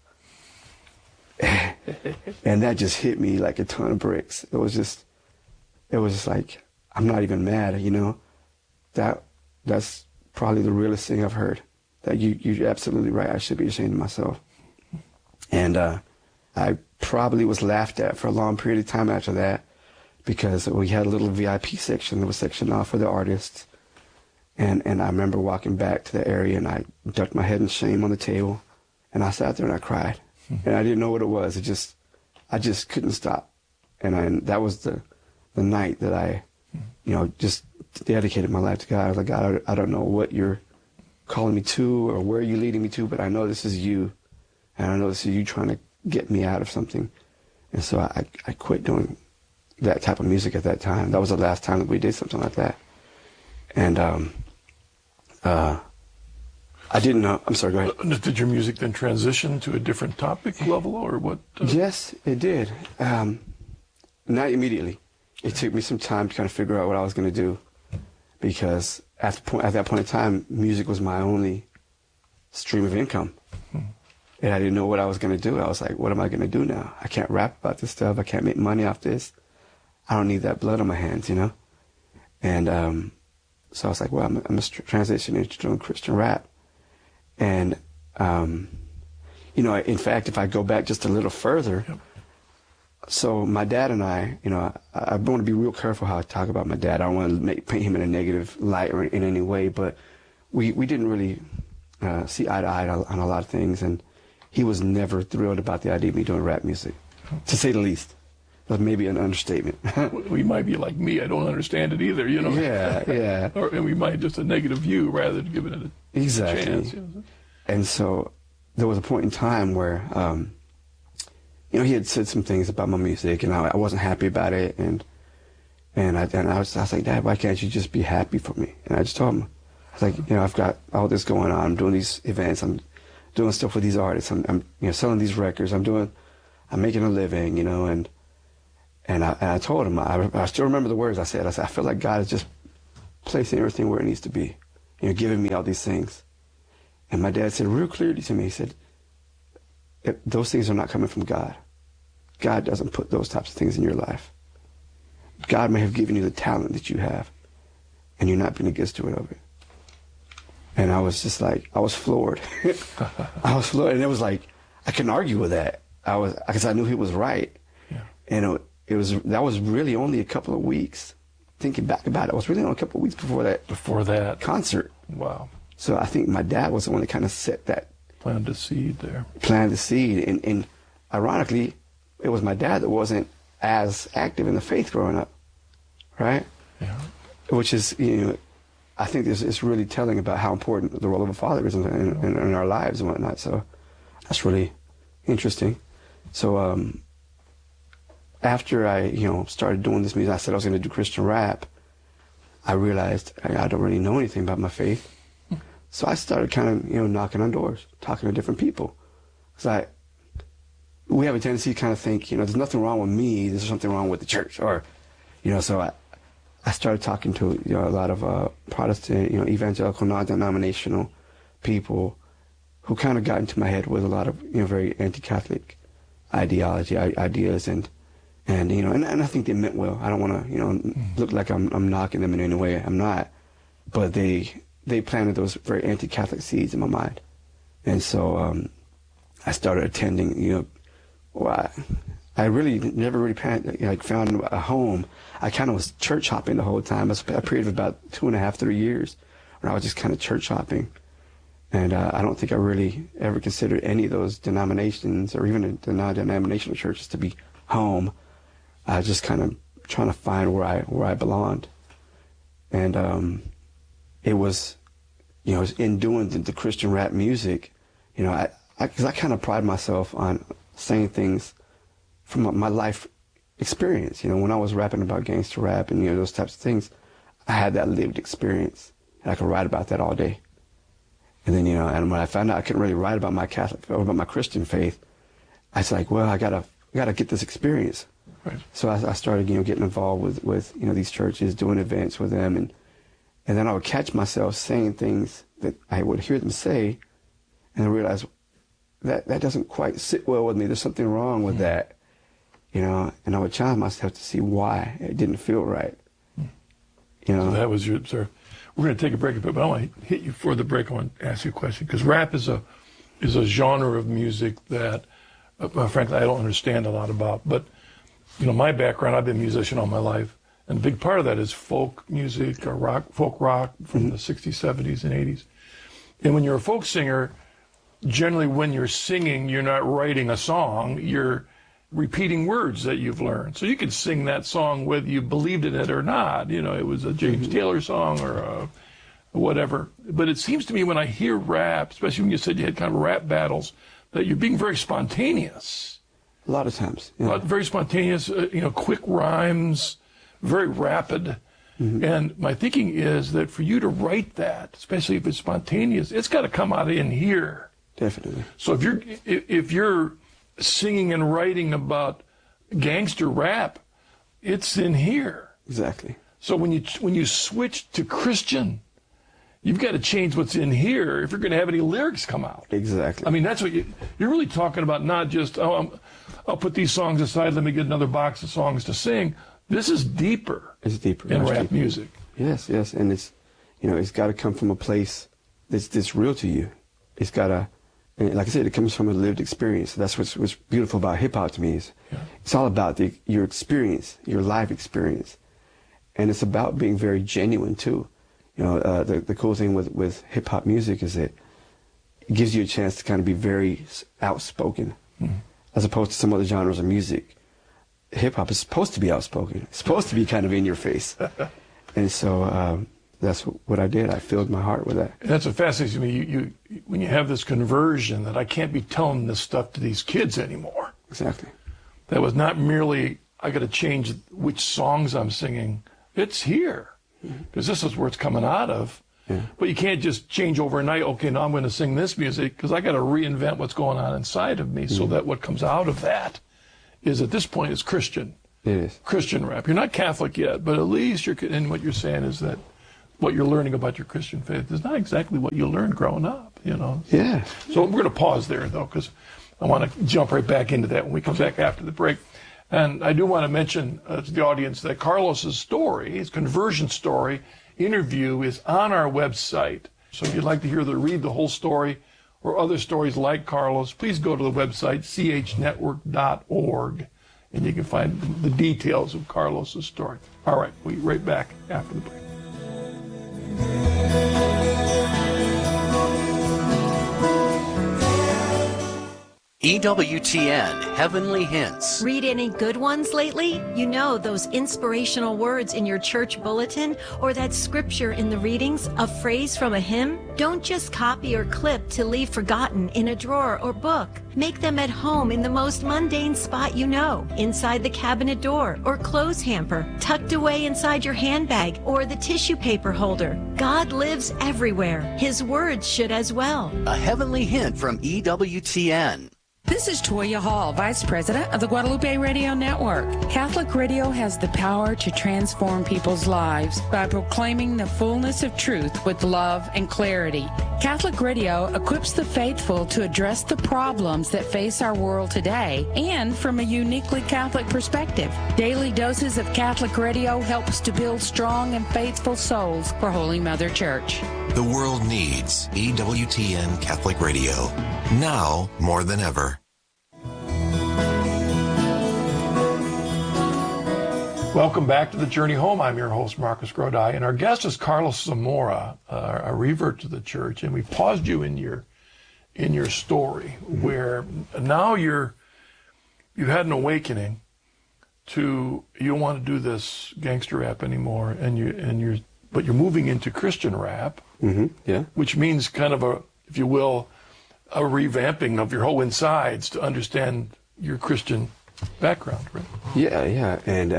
And that just hit me like a ton of bricks. It was just like, I'm not even mad, That's probably the realest thing I've heard. That you're absolutely right. I should be ashamed of myself. And I probably was laughed at for a long period of time after that because we had a little VIP section that was sectioned off for the artists. And I remember walking back to the area and I ducked my head in shame on the table and I sat there and I cried. And I didn't know what it was. I just couldn't stop. And that was the night that I, just dedicated my life to God. I was like, God, I don't know what you're calling me to or where you're leading me to, but I know this is you. And I know this is you trying to get me out of something. And so I quit doing that type of music at that time. That was the last time that we did something like that. And I didn't know. I'm sorry, go ahead. Did your music then transition to a different topic level or what? Yes, it did. Not immediately. It took me some time to kind of figure out what I was going to do because at that point in time, music was my only stream of income. And I didn't know what I was going to do. I was like, what am I going to do now? I can't rap about this stuff. I can't make money off this. I don't need that blood on my hands, And so I was like, well, I'm going to transition into doing Christian rap. And, in fact, if I go back just a little further, so my dad and I want to be real careful how I talk about my dad. I don't want to paint him in a negative light or in any way, but we didn't really see eye to eye on a lot of things. And he was never thrilled about the idea of me doing rap music, to say the least. That was maybe an understatement. We might be like me. I don't understand it either, Yeah. And we might just a negative view rather than giving it a chance. And so there was a point in time where, he had said some things about my music, and I wasn't happy about it. And I was like, Dad, why can't you just be happy for me? And I just told him, It's like, you know, I've got all this going on. I'm doing these events. I'm doing stuff with these artists. I'm you know, selling these records. I'm making a living, you know, and I told him, I still remember the words I said. I feel like God is just placing everything where it needs to be, you know, giving me all these things. And my dad said real clearly to me, he said, those things are not coming from God. God doesn't put those types of things in your life. God may have given you the talent that you have, and you're not being a good steward of it. And I was just like, I was floored. I was floored, and it was like, I couldn't argue with that. Because I knew he was right. Yeah. And that was really only a couple of weeks. Thinking back about it, it was really only a couple of weeks before that concert. Wow. So I think my dad was the one that kind of set that. Planted the seed there. Planted the seed. And ironically, it was my dad that wasn't as active in the faith growing up. Right? Yeah. Which is, you know, I think it's really telling about how important the role of a father is in our lives and whatnot. So that's really interesting. So after I, you know, started doing this music, I said I was going to do Christian rap. I realized I don't really know anything about my faith. So I started kind of, you know, knocking on doors, talking to different people. Because we have a tendency to kind of think, you know, there's nothing wrong with me, there's something wrong with the church. Or, you know, so I started talking to, you know, a lot of Protestant, you know, evangelical, non-denominational people who kind of got into my head with a lot of, you know, very anti-Catholic ideas, and you know, and I think they meant well. I don't want to, you know, look like I'm knocking them in any way. I'm not. But they planted those very anti-Catholic seeds in my mind, and so I started attending. You know, well, I really never really found a home. I kind of was church hopping the whole time. It was a period of about 2.5, 3 years, where I was just kind of church hopping. And I don't think I really ever considered any of those denominations or even the non-denominational churches to be home. I was just kind of trying to find where I belonged. And it was, you know, in doing the Christian rap music, you know, because I kind of pride myself on saying things from my life experience. You know, when I was rapping about gangster rap and, you know, those types of things, I had that lived experience. And I could write about that all day. And then, you know, and when I found out I couldn't really write about my Catholic or about my Christian faith, I was like, well, I gotta get this experience. Right. So I started, you know, getting involved with you know, these churches, doing events with them, and then I would catch myself saying things that I would hear them say, and I realized that doesn't quite sit well with me. There's something wrong with that, you know. And I would challenge myself to see why it didn't feel right. You know. So that was your sir. We're going to take a break, but I want to hit you for the break. I want to ask you a question, because rap is a genre of music that, frankly, I don't understand a lot about. But, you know, my background, I've been a musician all my life, and a big part of that is folk music or folk rock from the 60s, 70s, and 80s. And when you're a folk singer, generally when you're singing, you're not writing a song, you're repeating words that you've learned. So you could sing that song whether you believed in it or not. You know, it was a James Taylor song or whatever. But it seems to me when I hear rap, especially when you said you had kind of rap battles, that you're being very spontaneous. A lot of times. Yeah. Very spontaneous, you know, quick rhymes, very rapid. And my thinking is that for you to write that, especially if it's spontaneous, it's got to come out in here. Definitely. So if you're singing and writing about gangster rap, it's in here. Exactly. So when you switch to Christian, you've got to change what's in here if you're going to have any lyrics come out. Exactly. I mean, that's what you're really talking about. Not just I'll put these songs aside, let me get another box of songs to sing. This is deeper. It's deeper in rap music. Yes, and it's, you know, it's got to come from a place that's real to you. It's got to. And like I said, it comes from a lived experience. That's what's beautiful about hip-hop to me. It's all about your experience, your life experience. And it's about being very genuine, too. You know, the cool thing with hip-hop music is that it gives you a chance to kind of be very outspoken, as opposed to some other genres of music. Hip-hop is supposed to be outspoken. It's supposed to be kind of in your face. And so that's what I did. I filled my heart with that. And that's what fascinates me. You when you have this conversion that I can't be telling this stuff to these kids anymore. Exactly. That was not merely I got to change which songs I'm singing. It's here because this is where it's coming out of. Yeah. But you can't just change overnight, okay, now I'm going to sing this music, because I got to reinvent what's going on inside of me so that what comes out of that is, at this point, is Christian. It is. Christian rap. You're not Catholic yet, but at least and what you're saying is that what you're learning about your Christian faith is not exactly what you learned growing up, you know. Yeah. So we're going to pause there, though, because I want to jump right back into that when we come back after the break. And I do want to mention to the audience that Carlos's story, his conversion story, interview is on our website. So if you'd like to read the whole story or other stories like Carlos, please go to the website, chnetwork.org, and you can find the details of Carlos's story. All right, we'll be right back after the break. EWTN Heavenly Hints. Read any good ones lately? You know, those inspirational words in your church bulletin, or that scripture in the readings, a phrase from a hymn? Don't just copy or clip to leave forgotten in a drawer or book. Make them at home in the most mundane spot you know, inside the cabinet door or clothes hamper, tucked away inside your handbag or the tissue paper holder. God lives everywhere. His words should as well. A heavenly hint from EWTN. This is Toya Hall, Vice President of the Guadalupe Radio Network. Catholic Radio has the power to transform people's lives by proclaiming the fullness of truth with love and clarity. Catholic Radio equips the faithful to address the problems that face our world today and from a uniquely Catholic perspective. Daily doses of Catholic Radio helps to build strong and faithful souls for Holy Mother Church. The world needs EWTN Catholic Radio, now more than ever. Welcome back to The Journey Home. I'm your host, Marcus Grodi, and our guest is Carlos Zamora, a revert to the church. And we paused you in your story, where now you had an awakening to, you don't want to do this gangster rap anymore, but you're moving into Christian rap, yeah, which means kind of a, if you will, a revamping of your whole insides to understand your Christian background, right? Yeah, and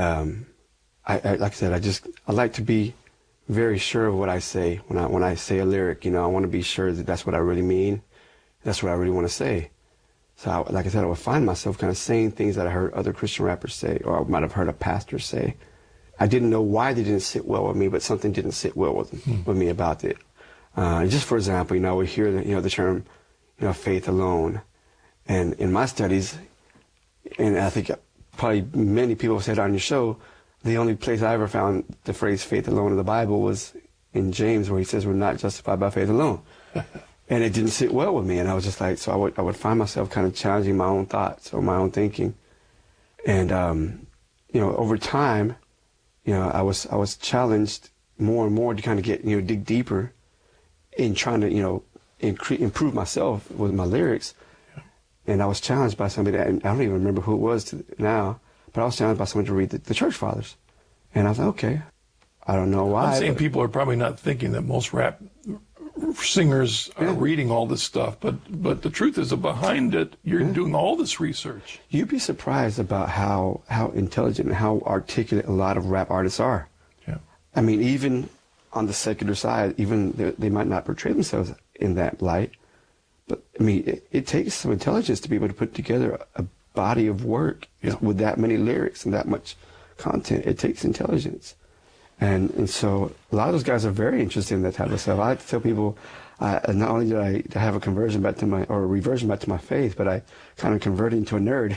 I like I said, I like to be very sure of what I say when I say a lyric. You know, I want to be sure that that's what I really mean, that's what I really want to say. So, like I said, I would find myself kind of saying things that I heard other Christian rappers say, or I might have heard a pastor say. I didn't know why they didn't sit well with me, but something didn't sit well with me about it. Just for example, you know, we hear the term, you know, faith alone, and in my studies, and I think probably many people said on your show, the only place I ever found the phrase faith alone in the Bible was in James, where he says we're not justified by faith alone. And it didn't sit well with me, and I was just like, so I would find myself kind of challenging my own thoughts or my own thinking. And you know, over time, you know, I was challenged more and more to kind of get, you know, dig deeper in trying to, you know, improve myself with my lyrics. And I was challenged by somebody, and I don't even remember who it was now, but I was challenged by somebody to read the Church Fathers. And I was like, okay, I don't know why. I'm saying people are probably not thinking that most rap singers are reading all this stuff, but the truth is that behind it, you're doing all this research. You'd be surprised about how intelligent and how articulate a lot of rap artists are. Yeah. I mean, even on the secular side, even they might not portray themselves in that light. But, I mean, it takes some intelligence to be able to put together a body of work with that many lyrics and that much content. It takes intelligence. And so a lot of those guys are very interested in that type of stuff. I like to tell people, not only did I have a conversion back to a reversion back to my faith, but I kind of converted into a nerd.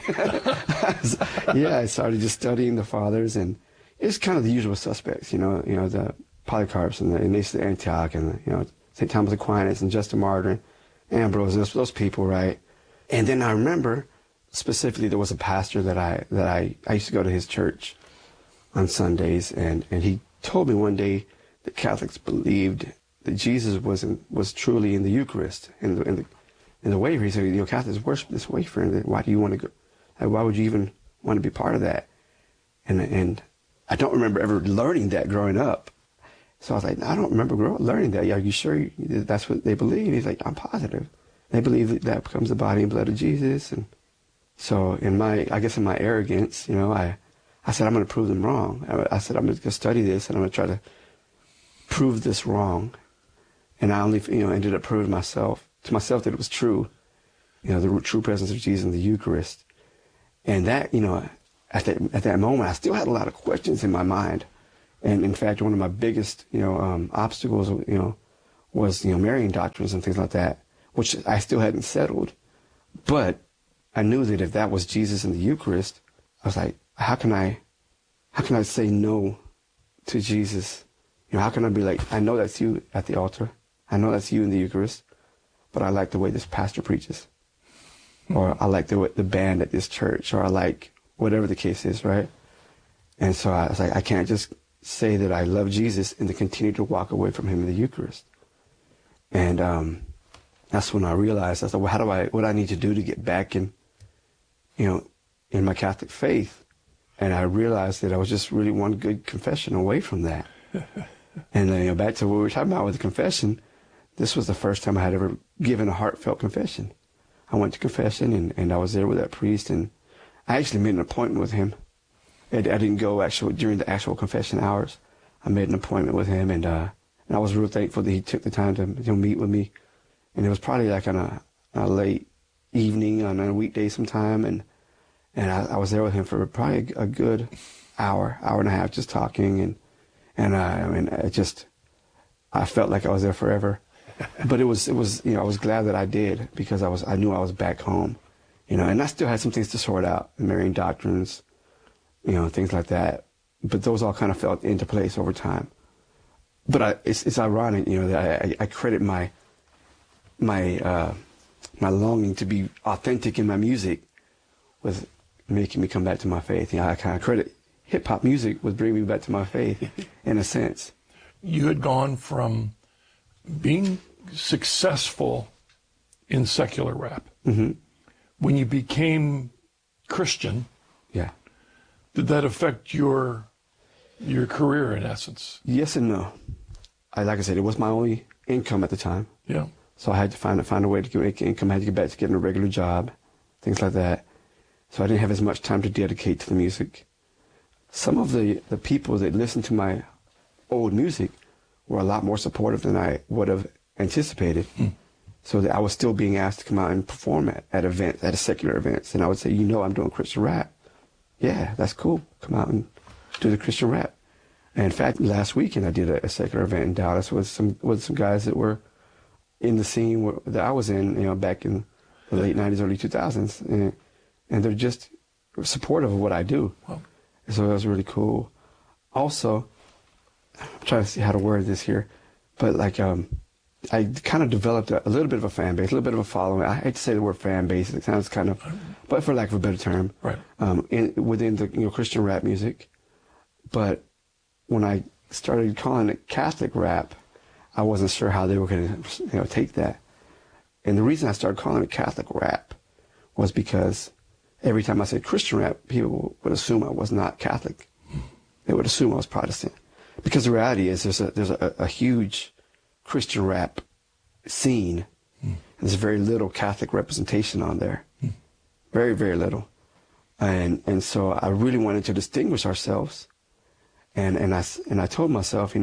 Yeah, I started just studying the fathers, and it's kind of the usual suspects, you know, the Polycarps and the Ignatius of Antioch and St. Thomas Aquinas and Justin Martyr, Ambrose, and those people, right? And then I remember specifically there was a pastor that I used to go to his church on Sundays, and he told me one day that Catholics believed that Jesus was truly in the Eucharist, in the wafer. He said, Catholics worship this wafer, and why do you want to go? Why would you even want to be part of that? And I don't remember ever learning that growing up. So I was like, I don't remember learning that. Are you sure that's what they believe? He's like, I'm positive. They believe that becomes the body and blood of Jesus. And so in my arrogance, I said, I'm going to prove them wrong. I said, I'm going to go study this, and I'm going to try to prove this wrong. And I only, ended up proving to myself that it was true, the true presence of Jesus in the Eucharist. And that, at that moment, I still had a lot of questions in my mind. And in fact, one of my biggest, obstacles, was, Marian doctrines and things like that, which I still hadn't settled. But I knew that if that was Jesus in the Eucharist, I was like, how can I say no to Jesus? How can I be like, I know that's you at the altar. I know that's you in the Eucharist, but I like the way this pastor preaches. Or I like the band at this church, or I like whatever the case is, right? And so I was like, I can't just say that I love Jesus and to continue to walk away from him in the Eucharist. And that's when I realized, I thought, well, what do I need to do to get back in my Catholic faith? And I realized that I was just really one good confession away from that. And then, back to what we were talking about with the confession, this was the first time I had ever given a heartfelt confession. I went to confession, and I was there with that priest, and I actually made an appointment with him. I didn't go during the actual confession hours. I made an appointment with him, and I was real thankful that he took the time to meet with me. And it was probably like on a late evening on a weekday sometime, and I was there with him for probably a good hour and a half, just talking, I felt like I was there forever. But it was I was glad that I did, because I knew I was back home, and I still had some things to sort out, the Marian doctrines, things like that. But those all kind of fell into place over time. But it's ironic, that I credit my longing to be authentic in my music with making me come back to my faith. I kind of credit hip-hop music with bringing me back to my faith, in a sense. You had gone from being successful in secular rap. Mm-hmm. When you became Christian, did that affect your career, in essence? Yes and no. Like I said, it was my only income at the time. Yeah. So I had to find a way to make income. I had to get back to getting a regular job, things like that. So I didn't have as much time to dedicate to the music. Some of the people that listened to my old music were a lot more supportive than I would have anticipated. So that I was still being asked to come out and perform at events, at secular events. And I would say, I'm doing Christian rap. Yeah, that's cool. Come out and do the Christian rap. And in fact, last weekend I did a secular event in Dallas with some guys that were in the scene that I was in, back in the late 90s, early 2000s. And they're just supportive of what I do. Wow. So it was really cool. Also, I'm trying to see how to word this here, but I kind of developed a little bit of a fan base, a little bit of a following. I hate to say the word fan base; it sounds kind of, but for lack of a better term, right? Within the Christian rap music. But when I started calling it Catholic rap, I wasn't sure how they were going to take that. And the reason I started calling it Catholic rap was because every time I said Christian rap, people would assume I was not Catholic. They would assume I was Protestant. Because the reality is there's a huge Christian rap scene. And there's very little Catholic representation on there. Very, very little. And so I really wanted to distinguish ourselves. And I told myself,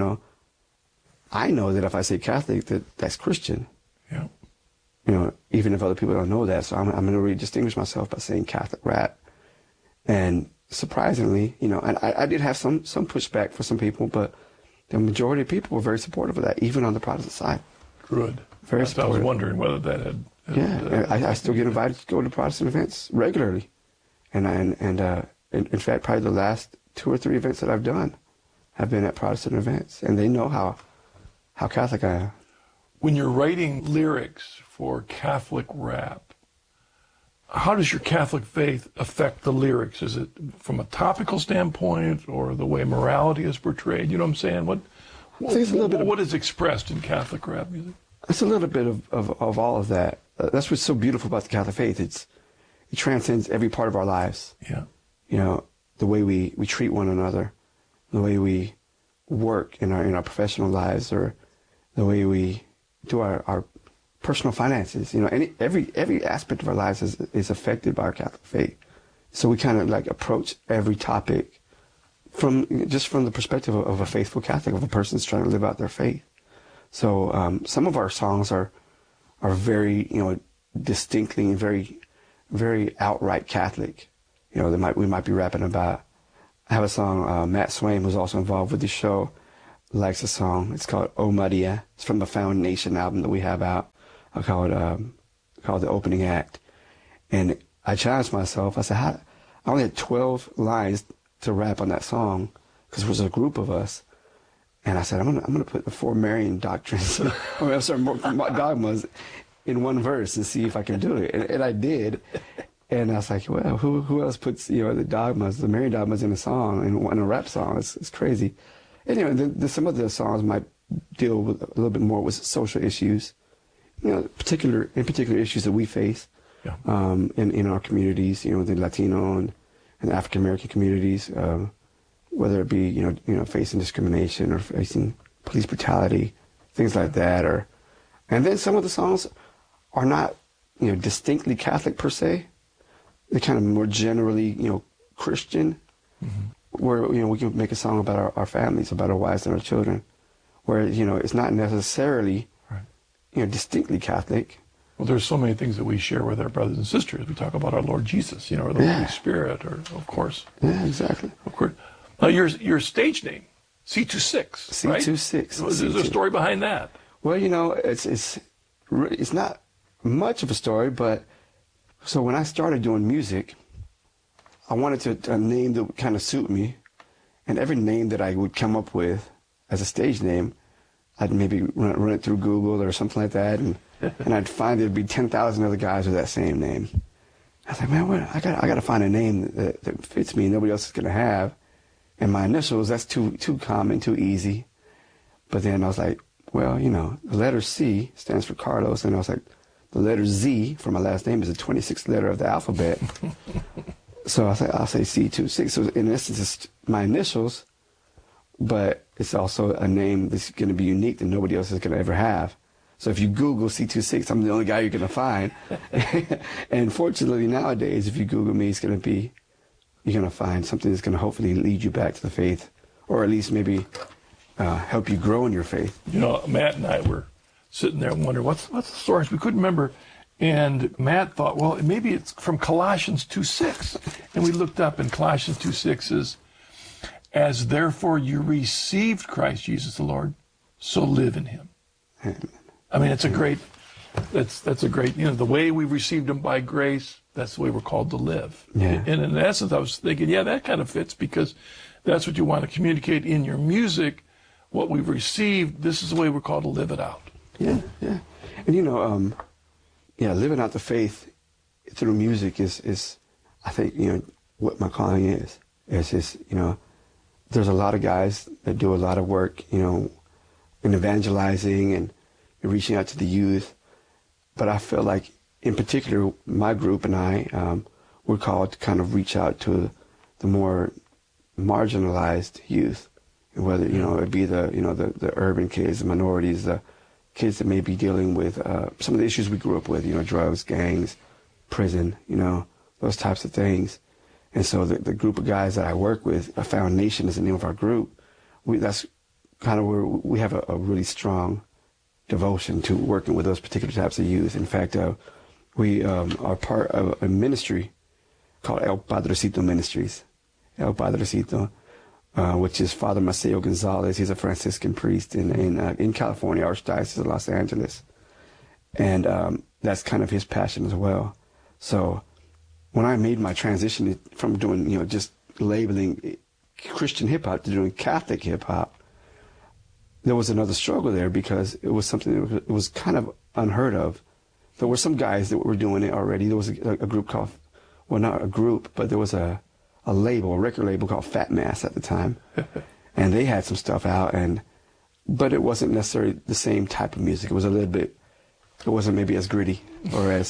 I know that if I say Catholic, that's Christian. Yeah. Even if other people don't know that. So I'm going to really distinguish myself by saying Catholic rap. And surprisingly, and I did have some pushback for some people, but the majority of people were very supportive of that, even on the Protestant side. Good. Very supportive. I was wondering whether that had... I still get invited to go to Protestant events regularly. And in fact, probably the last 2 or 3 events that I've done have been at Protestant events. And they know how Catholic I am. When you're writing lyrics for Catholic rap, how does your Catholic faith affect the lyrics? Is it from a topical standpoint or the way morality is portrayed? You know what I'm saying? What is expressed in Catholic rap music? It's a little bit of all of that. That's what's so beautiful about the Catholic faith. It transcends every part of our lives. Yeah. The way we treat one another, the way we work in our professional lives, or the way we do our personal finances. Every aspect of our lives is affected by our Catholic faith. So we kind of approach every topic from the perspective of a faithful Catholic, of a person that's trying to live out their faith. So some of our songs are very, distinctly very, very outright Catholic. We might be rapping about. I have a song, Matt Swain, who's also involved with the show, likes a song. It's called O Maria. It's from the Foundation album that we have out. I call it The Opening Act. And I challenged myself. I said, I only had 12 lines to rap on that song because there was a group of us. And I said, I'm gonna put the 4 Marian doctrines, dogmas, in one verse and see if I can do it. And I did. And I was like, well, who else puts the dogmas, the Marian dogmas, in a song, in a rap song? It's crazy. Anyway, some of the songs might deal with a little bit more with social issues, particular issues that we face in our communities, the Latino and African American communities, whether it be facing discrimination or facing police brutality, things like that. And then some of the songs are not distinctly Catholic per se. They're kind of more generally Christian. Where we can make a song about our families, about our wives and our children, where it's not necessarily distinctly Catholic. Well, there's so many things that we share with our brothers and sisters. We talk about our Lord Jesus, or the Holy Spirit, or of course. Yeah, exactly. Of course. Now your stage name, C26. C26. Right? Is there a story behind that? Well, it's not much of a story, but so when I started doing music, I wanted a name that would kind of suit me, and every name that I would come up with as a stage name, I'd maybe run it through Google or something like that, and I'd find there'd be 10,000 other guys with that same name. I was like, man, I got to find a name that fits me and nobody else is going to have. And my initials, that's too common, too easy. But then I was like, well, the letter C stands for Carlos, and I was like, the letter Z for my last name is the 26th letter of the alphabet. So I'll say C26. So in essence, it's my initials, but it's also a name that's going to be unique that nobody else is going to ever have. So if you Google C26, I'm the only guy you're going to find. And fortunately nowadays, if you Google me, you're going to find something that's going to hopefully lead you back to the faith, or at least maybe help you grow in your faith. Matt and I were sitting there and wondering, what's the source? We couldn't remember. And Matt thought, well, maybe it's from Colossians 2:6. And we looked up, and Colossians 2:6 is, as therefore you received Christ Jesus the Lord, so live in him. Amen. I mean, that's a great, the way we received him by grace, that's the way we're called to live. Yeah. And in essence, I was thinking, that kind of fits, because that's what you want to communicate in your music. What we've received, this is the way we're called to live it out. Yeah. And living out the faith through music is I think, what my calling is. It's just, there's a lot of guys that do a lot of work, in evangelizing and reaching out to the youth. But I feel like, in particular, my group and I, we're called to kind of reach out to the more marginalized youth, whether, it be the urban kids, the minorities, the kids that may be dealing with some of the issues we grew up with, drugs, gangs, prison, those types of things. And so the group of guys that I work with, a Foundation is the name of our group, that's kind of where we have a really strong devotion to working with those particular types of youth. In fact, we are part of a ministry called El Padrecito Ministries. El Padrecito, which is Father Maceo Gonzalez. He's a Franciscan priest in California, Archdiocese of Los Angeles. And that's kind of his passion as well. So when I made my transition from doing, just labeling Christian hip-hop to doing Catholic hip-hop, there was another struggle there, because it was something that was kind of unheard of. There were some guys that were doing it already. There was a group called, well, not a group, but there was a record label called Fat Mass at the time. And they had some stuff out, but it wasn't necessarily the same type of music. It was it wasn't maybe as gritty or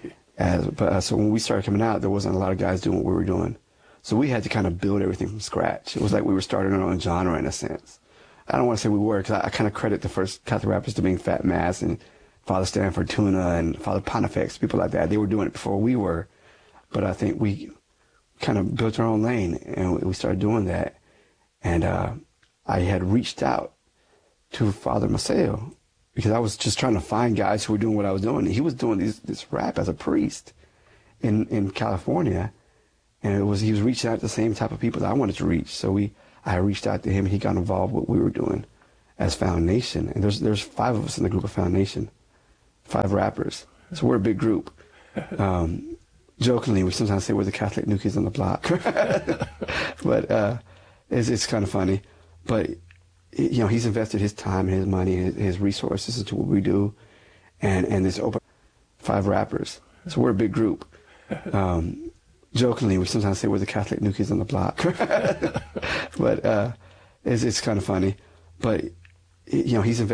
so when we started coming out, there wasn't a lot of guys doing what we were doing. So we had to kind of build everything from scratch. It was like we were starting our own genre in a sense. I don't want to say we were, because I kind of credit the first Catholic rappers to being Fat Mass and Father Stanford Tuna and Father Pontifex, people like that. They were doing it before we were. But I think we kind of built our own lane, and we started doing that. And I had reached out to Father Maceo because I was just trying to find guys who were doing what I was doing. He was doing this rap as a priest in California, and he was reaching out to the same type of people that I wanted to reach. So I reached out to him, and he got involved with what we were doing as Found Nation. And there's 5 of us in the group of Found Nation, 5 rappers. So we're a big group. Jokingly, we sometimes say we're the Catholic New Kids on the Block. But it's kind of funny. But he's invested his time and his money and his resources into what we do, and it's open 5 rappers. So we're a big group. Jokingly, we sometimes say we're the Catholic New Kids on the Block. But it's kind of funny. But he's invested